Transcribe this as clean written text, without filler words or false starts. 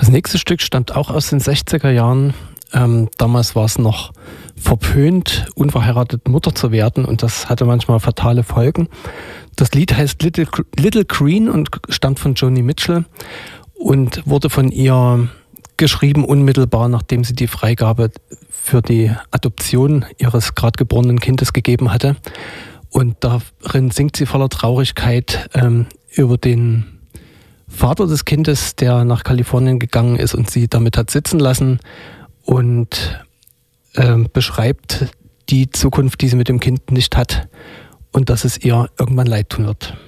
Das nächste Stück stammt auch aus den 60er Jahren. Damals war es noch verpönt, unverheiratet Mutter zu werden, und das hatte manchmal fatale Folgen. Das Lied heißt Little Green und stammt von Joni Mitchell und wurde von ihr geschrieben unmittelbar, nachdem sie die Freigabe für die Adoption ihres gerade geborenen Kindes gegeben hatte. Und darin singt sie voller Traurigkeit über den Vater des Kindes, der nach Kalifornien gegangen ist und sie damit hat sitzen lassen, und beschreibt die Zukunft, die sie mit dem Kind nicht hat, und dass es ihr irgendwann leid tun wird.